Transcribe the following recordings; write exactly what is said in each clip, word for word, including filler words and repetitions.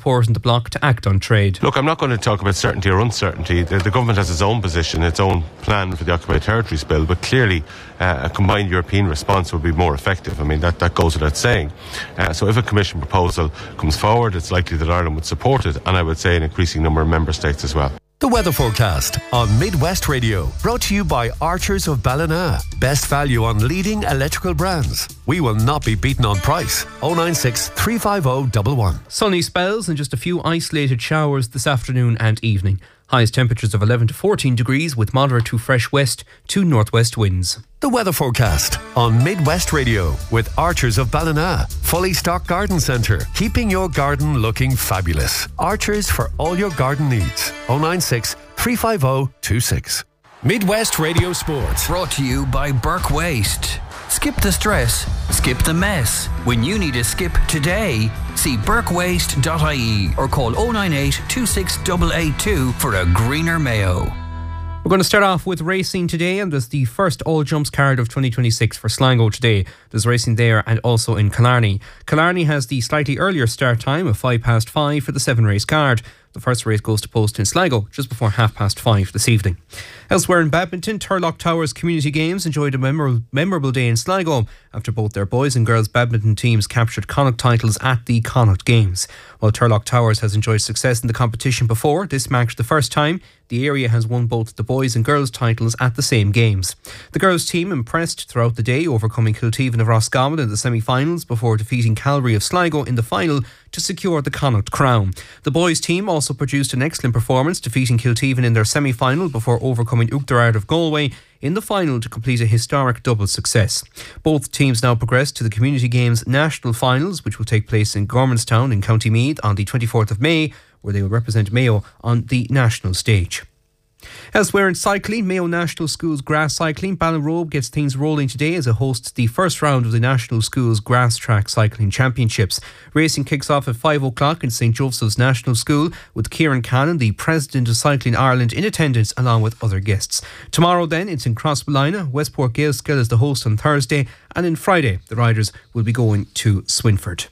support in the bloc to act on trade. Look, I'm not going to talk about certainty or uncertainty. The, the government has its own position, its own plan for the Occupied Territories Bill, but clearly uh, a combined European response would be more effective. I mean, that, that goes without saying. Uh, so if a Commission proposal comes forward, it's likely that Ireland would support it, and I would say an increasing number of member states as well. The weather forecast on Midwest Radio, brought to you by Archers of Ballina. Best value on leading electrical brands. We will not be beaten on price. oh nine six, three five oh, one one. Sunny spells and just a few isolated showers this afternoon and evening. Highest temperatures of eleven to fourteen degrees with moderate to fresh west to northwest winds. The weather forecast on Midwest Radio with Archers of Ballina. Fully stocked garden centre, keeping your garden looking fabulous. Archers for all your garden needs. oh nine six, three five oh, two six. Midwest Radio Sports. Brought to you by Burke Waste. Skip the stress, skip the mess. When you need a skip today, see burke waste dot I E or call oh nine eight, two six eight eight two for a greener Mayo. We're going to start off with racing today, and there's the first All Jumps card of twenty twenty-six for Sligo today. There's racing there and also in Killarney. Killarney has the slightly earlier start time of five past five for the seven race card. The first race goes to post in Sligo just before half past five this evening. Elsewhere in badminton, Turlock Towers Community Games enjoyed a memorable, memorable day in Sligo after both their boys and girls badminton teams captured Connacht titles at the Connacht Games. While Turlock Towers has enjoyed success in the competition before, this marks the first time the area has won both the boys and girls titles at the same games. The girls team impressed throughout the day, overcoming Kilteven of Roscommon in the semi-finals before defeating Calvary of Sligo in the final to secure the Connacht crown. The boys team also produced an excellent performance, defeating Kilteven in their semi-final before overcoming Uachtarard of Galway in the final to complete a historic double success. Both teams now progress to the Community Games National Finals, which will take place in Gormanstown in County Meath on the twenty-fourth of May, where they will represent Mayo on the national stage. Elsewhere in cycling, Mayo National Schools Grass Cycling, Ballinrobe gets things rolling today as it hosts the first round of the National Schools Grass Track Cycling Championships. Racing kicks off at five o'clock in St Joseph's National School with Kieran Cannon, the President of Cycling Ireland, in attendance along with other guests. Tomorrow then it's in Crossballina. Westport Gaelskill is the host on Thursday, and on Friday the riders will be going to Swinford.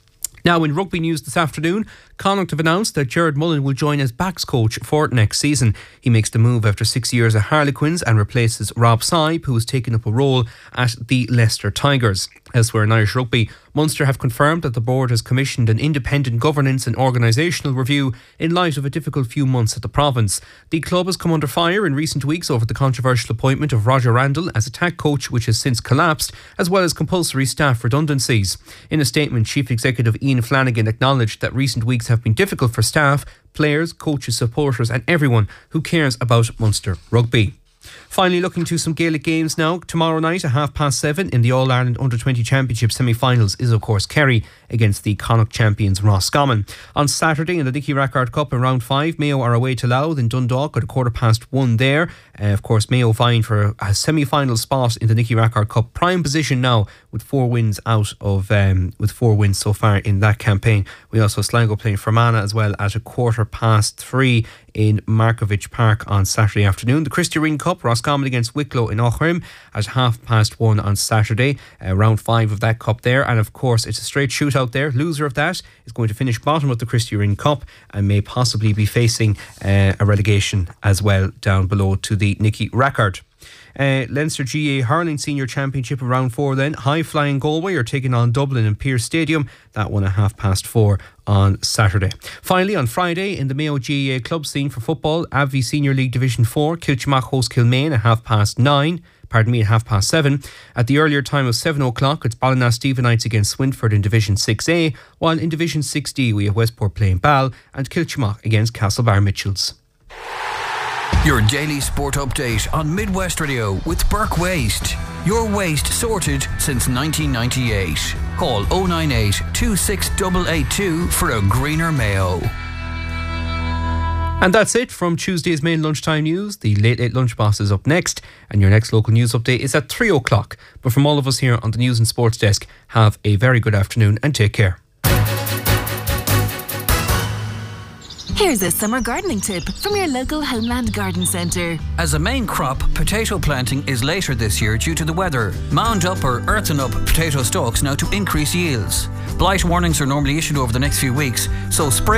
Now in rugby news this afternoon, Connacht have announced that Gerard Mullen will join as backs coach for next season. He makes the move after six years at Harlequins and replaces Rob Sipe, who has taken up a role at the Leicester Tigers. Elsewhere in Irish rugby, Munster have confirmed that the board has commissioned an independent governance and organisational review in light of a difficult few months at the province. The club has come under fire in recent weeks over the controversial appointment of Roger Randall as attack coach, which has since collapsed, as well as compulsory staff redundancies. In a statement, Chief Executive Ian Flanagan acknowledged that recent weeks have been difficult for staff, players, coaches, supporters and everyone who cares about Munster rugby. Finally, looking to some Gaelic games now. Tomorrow night at half past seven in the All-Ireland Under twenty Championship semi-finals is of course Kerry against the Connacht champions Roscommon. On Saturday in the Nicky Rackard Cup in round five, Mayo are away to Louth in Dundalk at a quarter past one there. Uh, of course, Mayo vying for a semi-final spot in the Nicky Rackard Cup. Prime position now with four wins out of um, with four wins so far in that campaign. We also Sligo playing Fermanagh as well at a quarter past three in Markovich Park on Saturday afternoon. The Christy Ring Cup, Roscommon against Wicklow in Aughrim at half past one on Saturday. Uh, round five of that cup there, and of course it's a straight shootout there. Loser of that is going to finish bottom of the Christy Ring Cup and may possibly be facing uh, a relegation as well down below to the Nicky Rackard. Uh, Leinster G A Hurling Senior Championship of round four then. High Flying Galway are taking on Dublin in Pearse Stadium. That one at half past four on Saturday. Finally, on Friday in the Mayo G A A club scene for football, A V Senior League Division four, Kilchmach host Kilmaine at half past nine. Pardon me, at half past seven. At the earlier time of seven o'clock, it's Ballina Stephenites against Swinford in Division six A, while in Division six D we have Westport playing Ball and Kilchmach against Castlebar Mitchells. Your daily sport update on Midwest Radio with Burke Waste. Your waste sorted since nineteen ninety-eight. Call oh nine eight, two six eight eight two for a greener Mayo. And that's it from Tuesday's main lunchtime news. The Late Late Lunch Boss is up next, and your next local news update is at three o'clock. But from all of us here on the News and Sports Desk, have a very good afternoon and take care. Here's a summer gardening tip from your local Homeland Garden Centre. As a main crop, potato planting is later this year due to the weather. Mound up or earthen up potato stalks now to increase yields. Blight warnings are normally issued over the next few weeks, so spray